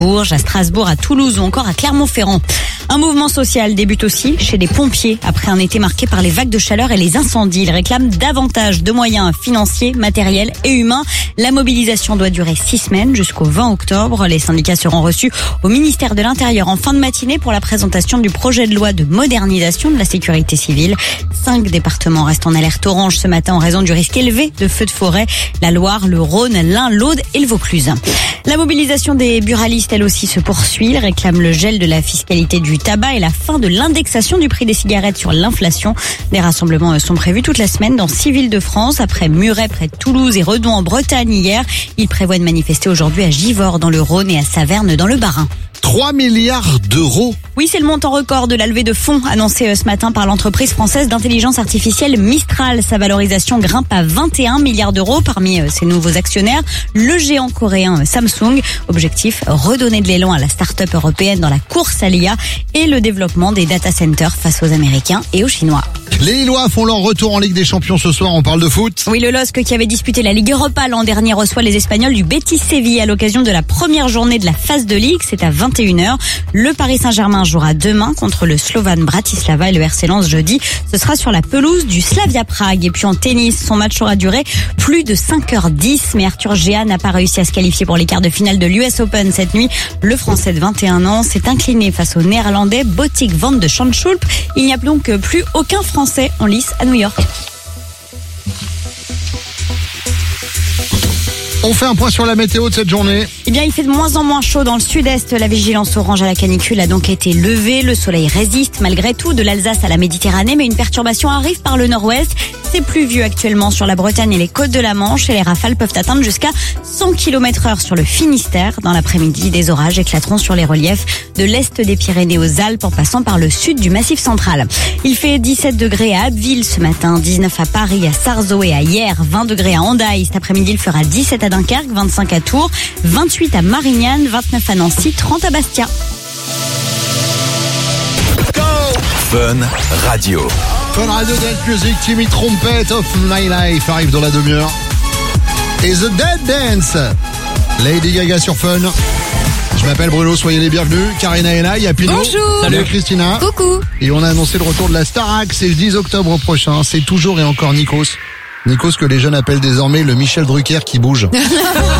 Bourges, à Strasbourg, à Toulouse ou encore à Clermont-Ferrand. Un mouvement social débute aussi chez les pompiers après un été marqué par les vagues de chaleur et les incendies. Ils réclament davantage de moyens financiers, matériels et humains. La mobilisation doit durer 6 semaines jusqu'au 20 octobre. Les syndicats seront reçus au ministère de l'Intérieur en fin de matinée pour la présentation du projet de loi de modernisation de la sécurité civile. 5 départements restent en alerte orange ce matin en raison du risque élevé de feux de forêt. La Loire, le Rhône, l'Ain, l'Aude et le Vaucluse. La mobilisation des buralistes, elle aussi, se poursuit. Ils réclament le gel de la fiscalité du tabac et la fin de l'indexation du prix des cigarettes sur l'inflation. Des rassemblements sont prévus toute la semaine dans 6 villes de France, après Muret près de Toulouse et Redon en Bretagne hier. Ils prévoient de manifester aujourd'hui à Givors dans le Rhône et à Saverne dans le Bas-Rhin. 3 milliards d'euros. Oui, c'est le montant record de la levée de fonds annoncée ce matin par l'entreprise française d'intelligence artificielle Mistral. Sa valorisation grimpe à 21 milliards d'euros parmi ses nouveaux actionnaires. Le géant coréen Samsung. Objectif, redonner de l'élan à la start-up européenne dans la course à l'IA et le développement des data centers face aux Américains et aux Chinois. Les Lillois font leur retour en Ligue des Champions ce soir, on parle de foot. Oui, le LOSC qui avait disputé la Ligue Europa l'an dernier reçoit les Espagnols du Betis Séville à l'occasion de la première journée de la phase de Ligue. C'est à 21h. Le Paris Saint-Germain jouera demain contre le Slovan Bratislava et le RC Lens jeudi. Ce sera sur la pelouse du Slavia Prague. Et puis en tennis, son match aura duré plus de 5h10. Mais Arthur Géat n'a pas réussi à se qualifier pour les quarts de finale de l'US Open cette nuit. Le Français de 21 ans s'est incliné face au Néerlandais Botic van de Schantschulp. Il n'y a donc plus aucun Français en lice à New York. On fait un point sur la météo de cette journée. Eh bien, il fait de moins en moins chaud dans le sud-est. La vigilance orange à la canicule a donc été levée. Le soleil résiste malgré tout de l'Alsace à la Méditerranée, mais une perturbation arrive par le nord-ouest. C'est pluvieux actuellement sur la Bretagne et les côtes de la Manche et les rafales peuvent atteindre jusqu'à 100 km/h sur le Finistère. Dans l'après-midi, des orages éclateront sur les reliefs de l'est des Pyrénées aux Alpes en passant par le sud du Massif central. Il fait 17 degrés à Abbeville ce matin, 19 à Paris, à Sarzeau et à Hyères, 20 degrés à Hendaye. Cet après-midi, il fera 17 à Dunkerque, 25 à Tours, 28 à Marignane, 29 à Nancy, 30 à Bastia. Fun Radio. Fun Radio Dance Music, Timmy Trumpet of My Life arrive dans la demi-heure. Et The Dead Dance, Lady Gaga sur Fun. Je m'appelle Bruno, soyez les bienvenus. Karina est là, il y a Pino. Bonjour. Salut Christina. Coucou. Et on a annoncé le retour de la Starac, c'est le 10 octobre prochain. C'est toujours et encore Nikos. Nikos que les jeunes appellent désormais le Michel Drucker qui bouge.